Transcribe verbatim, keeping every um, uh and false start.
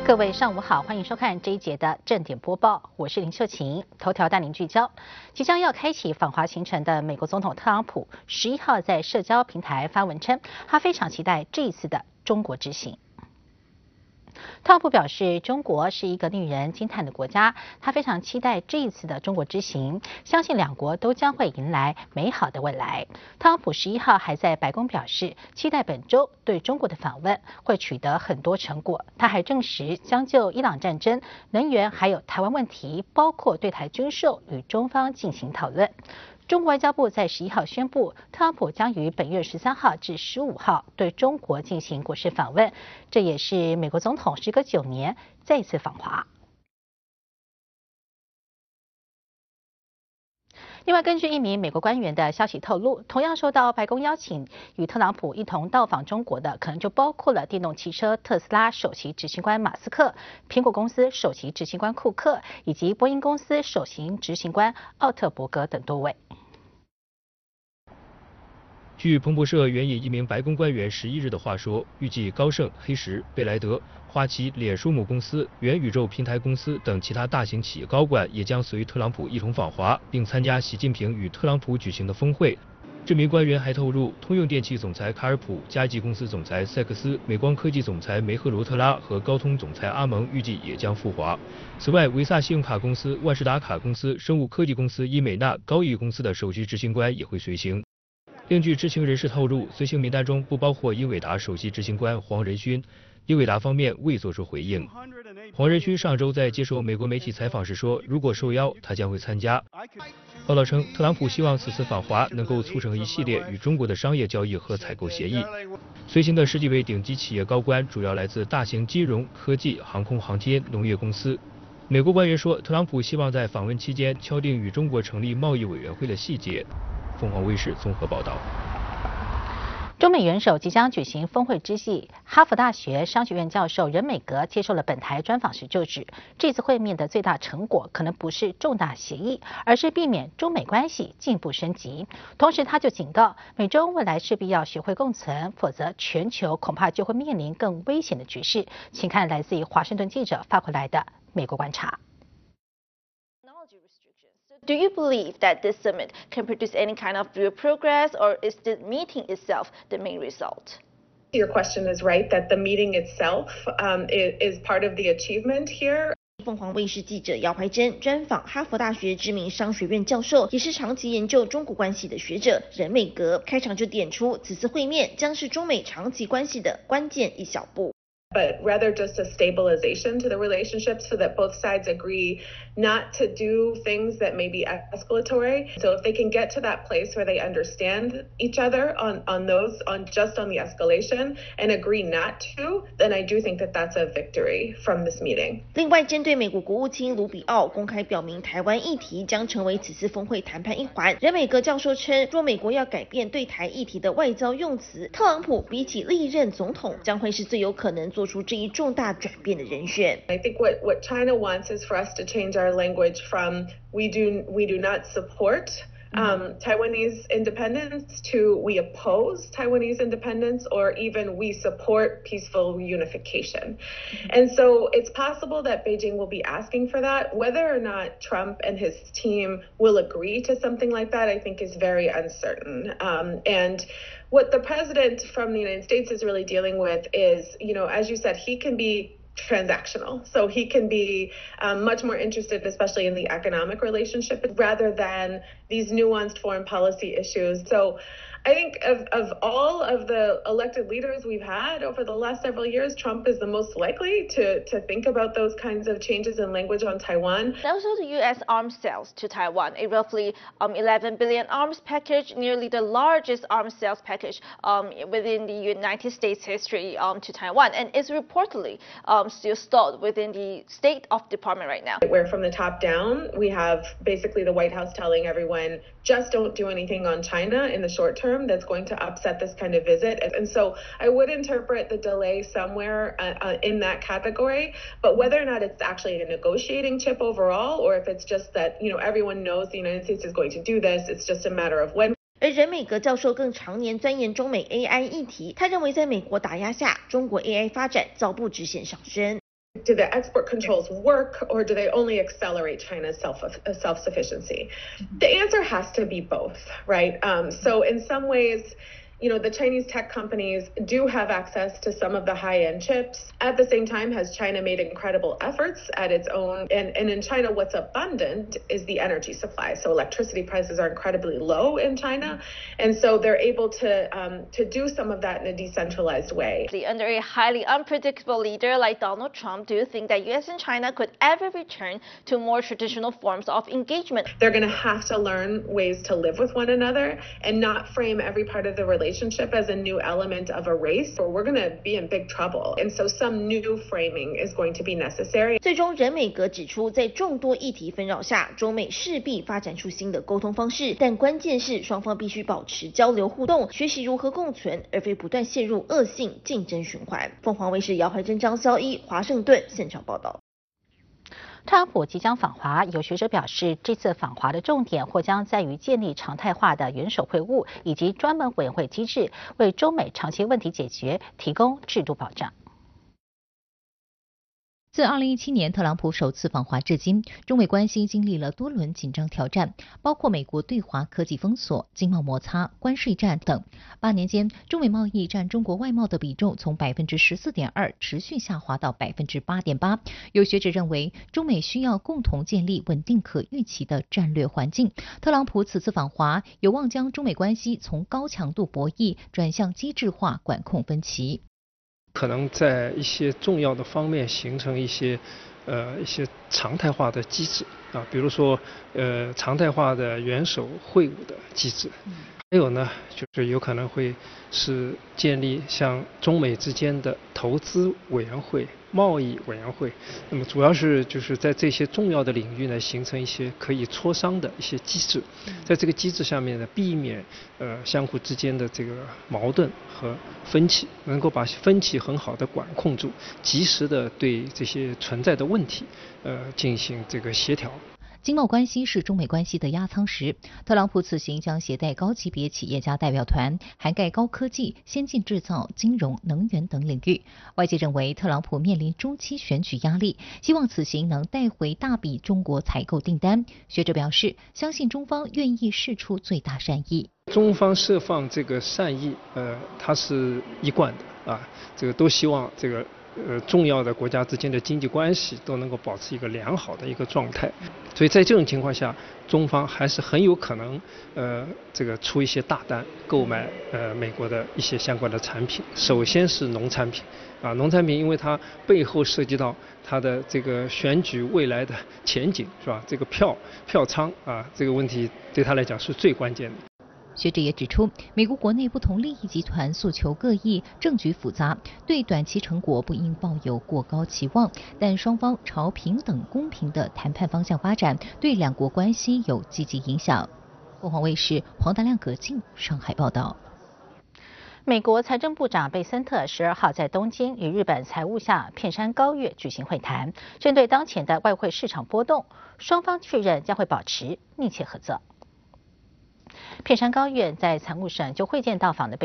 各位上午好，欢迎收看这一节的正点播报，我是林秀琴。头条带您聚焦，即将要开启访华行程的美国总统特朗普，十一号在社交平台发文称，他非常期待这一次的中国之行。特朗普表示，中国是一个令人惊叹的国家，他非常期待这一次的中国之行，相信两国都将会迎来美好的未来。特朗普十一号还在白宫表示，期待本周对中国的访问会取得很多成果。他还证实将就伊朗战争、能源还有台湾问题，包括对台军售与中方进行讨论。中国外交部在十一号宣布，特朗普将于本月十三号至十五号对中国进行国事访问，这也是美国总统时隔九年再次访华。另外，根据一名美国官员的消息透露，同样受到白宫邀请与特朗普一同到访中国的，可能就包括了电动汽车特斯拉首席执行官马斯克、苹果公司首席执行官库克，以及波音公司首席执行官奥特伯格等多位。 据彭博社援引一名白宫官员十一日的话说，预计高盛、黑石、贝莱德、花旗、脸书母公司、元宇宙平台公司等其他大型企业高管也将随特朗普一同访华，并参加习近平与特朗普举行的峰会。这名官员还透露，通用电气总裁卡尔普、嘉际公司总裁塞克斯、美光科技总裁梅赫罗特拉和高通总裁阿蒙预计也将赴华。此外，维萨信用卡公司、万事达卡公司、生物科技公司伊美纳、高毅公司的首席执行官也会随行。另据知情人士透露，随行名单中不包括英伟达首席执行官黄仁勋，英伟达方面未做出回应。黄仁勋上周在接受美国媒体采访时说，如果受邀，他将会参加。报道称，特朗普希望此次访华能够促成一系列与中国的商业交易和采购协议。随行的十几位顶级企业高官主要来自大型金融、科技、航空航天、农业公司。美国官员说，特朗普希望在访问期间敲定与中国成立贸易委员会的细节。凤凰卫视综合报道。 中美元首即将举行峰会之际，哈佛大学商学院教授任美格接受了本台专访时就指，这次会面的最大成果可能不是重大协议，而是避免中美关系进一步升级。同时，他就警告，美中未来势必要学会共存，否则全球恐怕就会面临更危险的局势。请看来自于华盛顿记者发回来的美国观察。 Do you believe that this summit can produce any kind of real progress, or is the meeting itself the main result? Your question is right that the meeting itself um, is, is part of the achievement here. 凤凰卫视记者姚怀珍专访哈佛大学知名商学院教授，也是长期研究中国关系的学者任美格，开场就点出，此次会面将是中美长期关系的关键一小步。 But rather just a stabilization to the relationship so that both sides agree not to do things that may be escalatory. So if they can get to that place where they understand each other on, on those, on just on the escalation and agree not to, then I do think that that's a victory from this meeting. 另外，针对美国国务卿卢比奥公开表明台湾议题将成为此次峰会谈判一环，任美格教授称，若美国要改变对台议题的外交用词，特朗普比起历任总统将会是最有可能做出这一重大转变的人选。 I think what what China wants is for us to change our language from we do we do not support um, Taiwanese independence to we oppose Taiwanese independence, or even we support peaceful unification. And so it's possible that Beijing will be asking for that. Whether or not Trump and his team will agree to something like that, I think is very uncertain. Um, and what the president from the United States is really dealing with is, you know, as you said, he can be transactional. So he can be um, much more interested, especially in the economic relationship, rather than these nuanced foreign policy issues. So I think of, of all of the elected leaders we've had over the last several years, Trump is the most likely to, to think about those kinds of changes in language on Taiwan. Also, the U S arms sales to Taiwan, a roughly um, eleven billion arms package, nearly the largest arms sales package um, within the United States history um, to Taiwan, and is reportedly um, still stalled within the State of Department right now. Where from the top down, we have basically the White House telling everyone, just don't do anything on China in the short term that's going to upset this kind of visit. And so I would interpret the delay somewhere uh, uh, in that category, but whether or not it's actually a negotiating chip overall, or if it's just that, you know, everyone knows the United States is going to do this, it's just a matter of when. 而任美格教授更常年钻研中美 A I 议题，他认为在美国打压下，中国 A I 发展遭不直线上升。 Do the export controls work, or do they only accelerate China's self self sufficiency? The answer has to be both, right? Um, so in some ways, you know, the Chinese tech companies do have access to some of the high-end chips. At the same time, has China made incredible efforts at its own? And, and in China, what's abundant is the energy supply. So electricity prices are incredibly low in China. And so they're able to, um, to do some of that in a decentralized way. Under a highly unpredictable leader like Donald Trump, do you think that U S and China could ever return to more traditional forms of engagement? They're going to have to learn ways to live with one another and not frame every part of the relationship relationship as a new element of a race, or we're going to be in big trouble. And so some new framing is going to be necessary. 最终，任美阁指出，在众多议题纷扰下，中美势必发展出新的沟通方式，但关键是双方必须保持交流互动，学习如何共存，而非不断陷入恶性竞争循环。凤凰卫视姚怀珍、张潇一，华盛顿现场报道。 特朗普即将访华，有学者表示，这次访华的重点或将在于建立常态化的元首会晤以及专门委员会机制，为中美长期问题解决提供制度保障。 自二零一七年特朗普首次访华至今，中美关系经历了多轮紧张挑战，包括美国对华科技封锁、经贸摩擦、关税战等。八年间，中美贸易占中国外贸的比重从百分之十四点二持续下滑到百分之八点八。有学者认为，中美需要共同建立稳定可预期的战略环境。特朗普此次访华，有望将中美关系从高强度博弈转向机制化管控分歧。 可能在一些重要的方面形成一些，呃，一些常态化的机制啊，比如说，呃，常态化的元首会晤的机制。还有呢，就是有可能会是建立像中美之间的投资委员会、贸易委员会。那么主要是就是在这些重要的领域呢，形成一些可以磋商的一些机制，在这个机制下面呢，避免呃相互之间的这个矛盾和分歧，能够把分歧很好的管控住，及时的对这些存在的问题呃进行这个协调。 经贸关系是中美关系的压舱石。特朗普此行将携带高级别企业家代表团，涵盖高科技、先进制造、金融、能源等领域。外界认为，特朗普面临中期选举压力，希望此行能带回大笔中国采购订单。学者表示，相信中方愿意释出最大善意。 中方释放这个善意，呃，它是一贯的啊，这个都希望这个。呃，重要的国家之间的经济关系都能够保持一个良好的一个状态，所以在这种情况下，中方还是很有可能，呃，这个出一些大单，购买呃美国的一些相关的产品。首先是农产品，啊，农产品因为它背后涉及到它的这个选举未来的前景，是吧？这个票票仓啊，这个问题对他来讲是最关键的。 学者也指出，美国国内不同利益集团诉求各异，政局复杂，对短期成果不应抱有过高期望。但双方朝平等公平的谈判方向发展，对两国关系有积极影响。凤凰卫视黄达亮、葛静上海报道。 美国财政部长贝森特十二号在东京与日本财务相片山高月举行会谈，针对当前的外汇市场波动，双方确认将会保持密切合作。片山高院在财务省就会见到访的贝